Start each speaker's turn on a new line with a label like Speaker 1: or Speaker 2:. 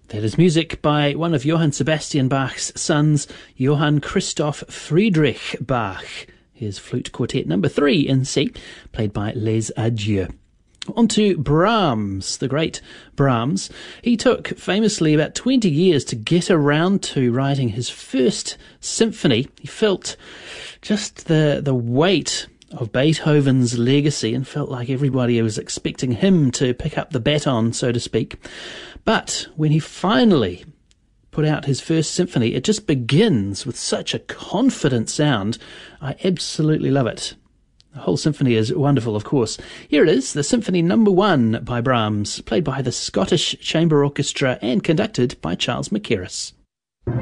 Speaker 1: That is music by one of Johann Sebastian Bach's sons, Johann Christoph Friedrich Bach. His Flute Quartet number 3 in C, played by Les Adieux. On to Brahms, the great Brahms. He took famously about 20 years to get around to writing his first symphony. He felt just the weight of Beethoven's legacy and felt like everybody was expecting him to pick up the baton, so to speak. But when he finally put out his first symphony, it just begins with such a confident sound. I absolutely love it. The whole symphony is wonderful, of course. Here it is, the Symphony Number 1 by Brahms, played by the Scottish Chamber Orchestra and conducted by Charles Mackerras.